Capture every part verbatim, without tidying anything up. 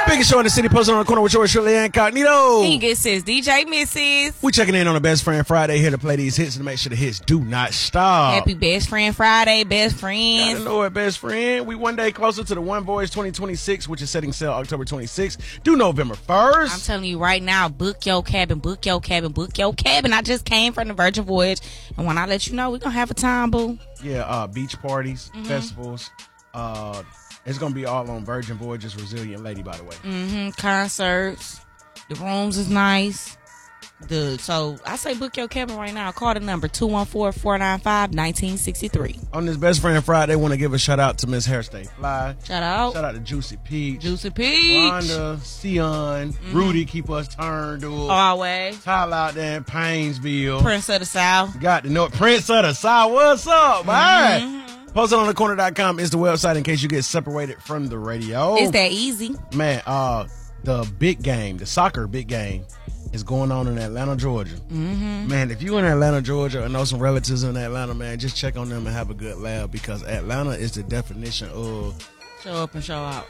Biggest show in the city, posted on the corner with yours, Shirley Incognito. And good sis, D J Missus We checking in on the Best Friend Friday here to play these hits and to make sure the hits do not stop. Happy Best Friend Friday, best Gotta friends. know it, best friend. We one day closer to the One Voice twenty twenty-six, which is setting sail October twenty-sixth, due November first. I'm telling you right now, book your cabin, book your cabin, book your cabin. I just came from the Virgin Voyage, and when I let you know, we're going to have a time, boo. Yeah, uh, beach parties, Mm-hmm. festivals. Uh, it's going to be all on Virgin Voyage's Resilient Lady, by the way. Mm-hmm. Concerts. The rooms is nice. The So I say book your cabin right now. Call the number two one four, four nine five, one nine six three. On this Best Friend Friday, want to give a shout out to Miss Hairstay Fly. Shout out. Shout out to Juicy Peach. Juicy Peach. Wanda, Sion, Rudy, keep us turned up. Always. Tyler out there in Painesville. Prince of the South. Got to know it. Prince of the South. What's up, man? Mm-hmm. Post it on the corner dot com is the website in case you get separated from the radio. It's that easy. Man, uh, the big game, the soccer big game, is going on in Atlanta, Georgia. Mm-hmm. Man, if you in Atlanta, Georgia, or know some relatives in Atlanta, man, just check on them and have a good laugh because Atlanta is the definition of Show up and show out.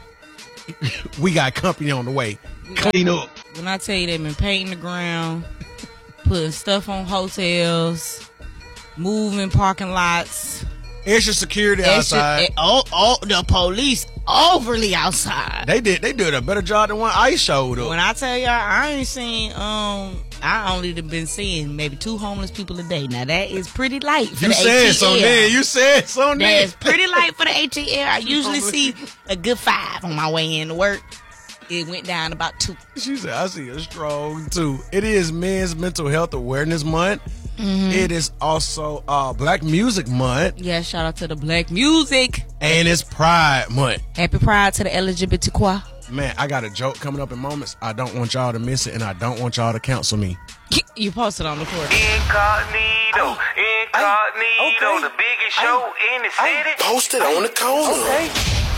we got company on the way. Clean up. When I tell you they've been painting the ground, putting stuff on hotels, moving parking lots. Extra security Extra- outside. eh, oh, oh, the police overly outside. They did. They did a better job than when ICE showed up. When I tell y'all, I ain't seen. Um, I only have been seeing maybe two homeless people a day. Now that is pretty light for You the said A T L. so then. You said so then. That is pretty light for the A T L. I usually homeless see a good five on my way in to work. It went down about two. She said, I see a strong two. It is Men's Mental Health Awareness Month. Mm-hmm. It is also uh, Black Music Month. Yeah, shout out to the black music. And it's Pride Month. Happy Pride to the L G B T Q. Man, I got a joke coming up in moments. I don't want y'all to miss it, and I don't want y'all to cancel me. You posted on the floor. Incognito, incognito, okay. the biggest show in the city. Posted on the corner. Okay.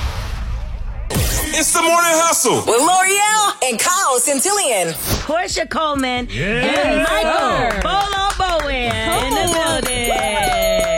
It's the morning hustle. With L'Oreal and Kyle Centillion. Portia Coleman Yeah. and Michael Bolo Bowen in the building.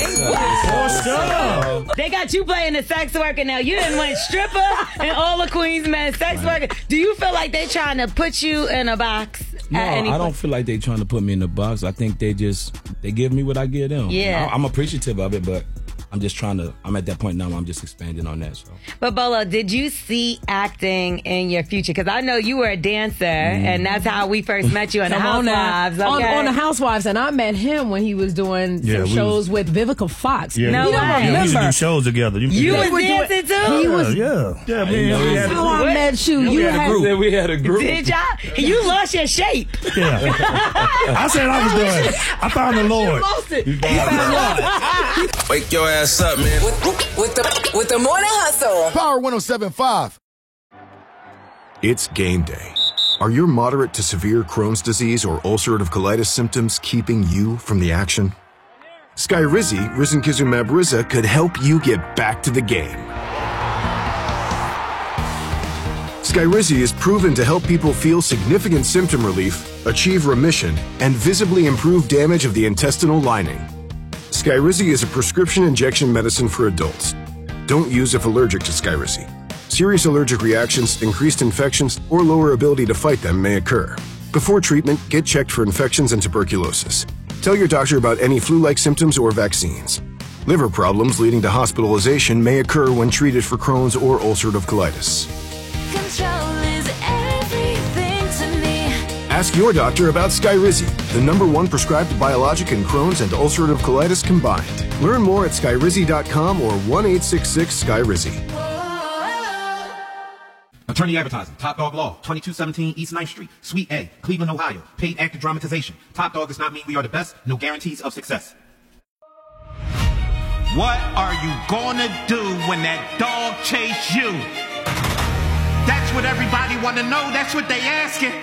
What's They got you playing the sex worker now. You didn't win stripper and all the Queens men sex worker. Do you feel like they trying to put you in a box? No, at any I don't point? feel like they trying to put me in the box. I think they just they give me what I give them. Yeah. I, I'm appreciative of it, but I'm just trying to. I'm at that point now where I'm just expanding on that. So. But Bolo, did you see acting in your future? Because I know you were a dancer, and that's how we first met you on the Come on now. Housewives. On, Okay? on the Housewives, and I met him when he was doing Yeah, some we shows was- with Vivica Fox. Yeah, No we, way. yeah, we used to Remember. do shows together. You, You yeah. was were doing- dancing too? He was. yeah, yeah, man. know. We had That's how I a, met you. we You had a had group. we had a group. Did y'all? You lost your shape. yeah. I said I was doing. I found the Lord. lost it. You found the Lord. Wake your ass up, man. With, with the with the morning hustle. Power one oh seven point five. It's game day. Are your moderate to severe Crohn's disease or ulcerative colitis symptoms keeping you from the action? Skyrizi, risankizumab Riza, could help you get back to the game. Skyrizi is proven to help people feel significant symptom relief, achieve remission, and visibly improve damage of the intestinal lining. Skyrizi is a prescription injection medicine for adults. Don't use if allergic to Skyrizi. Serious allergic reactions, increased infections, or lower ability to fight them may occur. Before treatment, get checked for infections and tuberculosis. Tell your doctor about any flu-like symptoms or vaccines. Liver problems leading to hospitalization may occur when treated for Crohn's or ulcerative colitis. Control is everything to me. Ask your doctor about Skyrizi, the number one prescribed biologic in Crohn's and ulcerative colitis combined. Learn more at skyrizi dot com or one eight six six Skyrizi. Attorney Advertising, Top Dog Law, twenty-two seventeen East ninth Street, Suite A, Cleveland, Ohio. Paid actor dramatization. Top Dog does not mean we are the best. No guarantees of success. What are you gonna do when that dog chase you? That's what everybody wanna know. That's what they asking.